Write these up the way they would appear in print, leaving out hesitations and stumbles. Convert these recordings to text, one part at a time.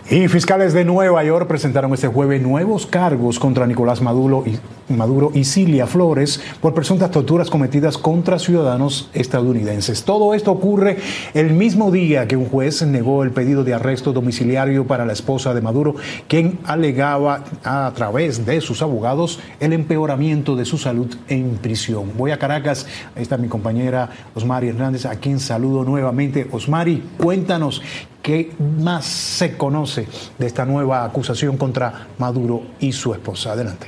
Y fiscales de Nueva York presentaron este jueves nuevos cargos contra Nicolás Maduro y Cilia Flores por presuntas torturas cometidas contra ciudadanos estadounidenses. Todo esto ocurre el mismo día que un juez negó el pedido de arresto domiciliario para la esposa de Maduro, quien alegaba a través de sus abogados el empeoramiento de su salud en prisión. Voy a Caracas, ahí está mi compañera Osmari Hernández, a quien saludo nuevamente. Osmari, cuéntanos, ¿qué más se conoce de esta nueva acusación contra Maduro y su esposa? Adelante.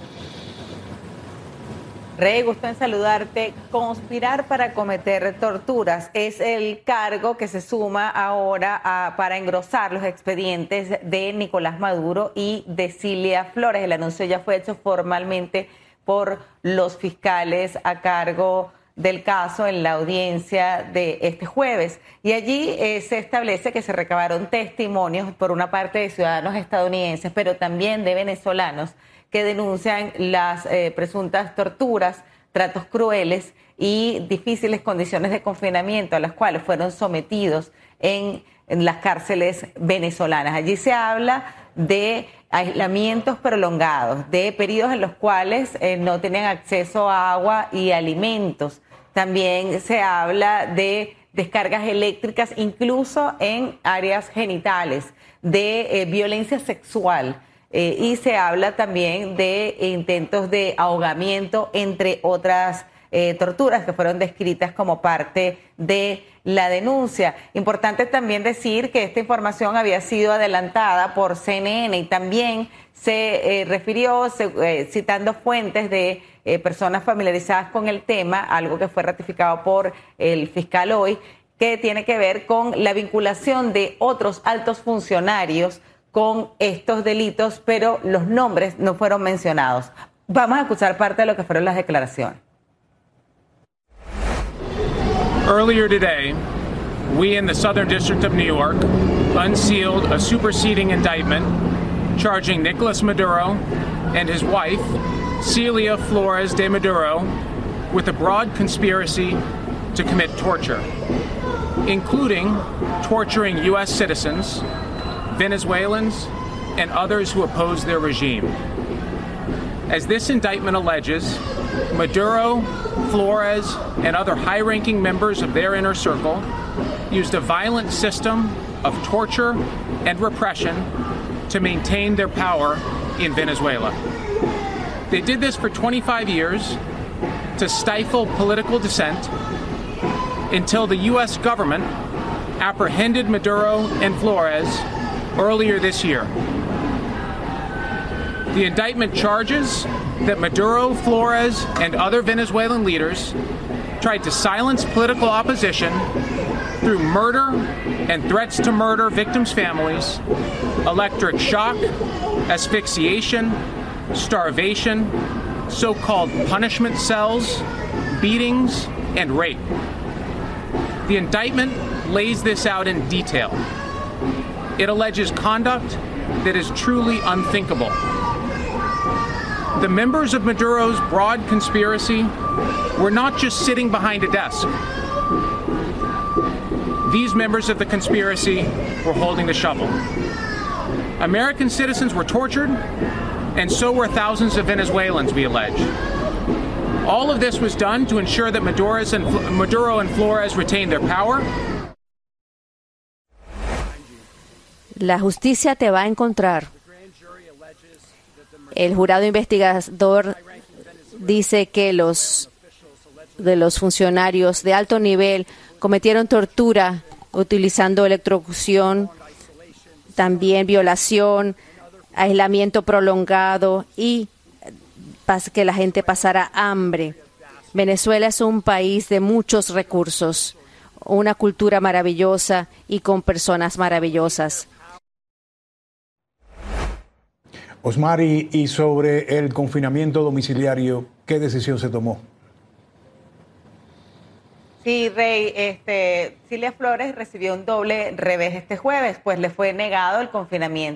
Rey, gusto en saludarte. Conspirar para cometer torturas es el cargo que se suma ahora para engrosar los expedientes de Nicolás Maduro y de Cilia Flores. El anuncio ya fue hecho formalmente por los fiscales a cargo del caso en la audiencia de este jueves. Y allí se establece que se recabaron testimonios por una parte de ciudadanos estadounidenses, pero también de venezolanos que denuncian las presuntas torturas, tratos crueles y difíciles condiciones de confinamiento a las cuales fueron sometidos en las cárceles venezolanas. Allí se habla de aislamientos prolongados, de periodos en los cuales no tenían acceso a agua y alimentos. También se habla de descargas eléctricas, incluso en áreas genitales, de violencia sexual. Y se habla también de intentos de ahogamiento, entre otras torturas que fueron descritas como parte de la denuncia. Importante también decir que esta información había sido adelantada por CNN y también se refirió, citando fuentes de personas familiarizadas con el tema, algo que fue ratificado por el fiscal hoy, que tiene que ver con la vinculación de otros altos funcionarios con estos delitos, pero los nombres no fueron mencionados. Vamos a escuchar parte de lo que fueron las declaraciones. Earlier today, we in the Southern District of New York unsealed a superseding indictment charging Nicolas Maduro and his wife, Cilia Flores de Maduro, with a broad conspiracy to commit torture, including torturing U.S. citizens, Venezuelans, and others who oppose their regime. As this indictment alleges, Maduro, Flores, and other high-ranking members of their inner circle used a violent system of torture and repression to maintain their power in Venezuela. They did this for 25 years to stifle political dissent until the U.S. government apprehended Maduro and Flores earlier this year. The indictment charges that Maduro, Flores, and other Venezuelan leaders tried to silence political opposition through murder and threats to murder victims' families, electric shock, asphyxiation, starvation, so-called punishment cells, beatings, and rape. The indictment lays this out in detail. It alleges conduct that is truly unthinkable. The members of Maduro's broad conspiracy were not just sitting behind a desk. These members of the conspiracy were holding the shovel. American citizens were tortured, and so were thousands of Venezuelans, we allege. All of this was done to ensure that Maduro and Flores retained their power. La justicia te va a encontrar. El jurado investigador dice que los funcionarios de alto nivel cometieron tortura utilizando electrocución, también violación, aislamiento prolongado y que la gente pasara hambre. Venezuela es un país de muchos recursos, una cultura maravillosa y con personas maravillosas. Osmari, y sobre el confinamiento domiciliario, ¿qué decisión se tomó? Sí, Rey, Cilia Flores recibió un doble revés este jueves, pues le fue negado el confinamiento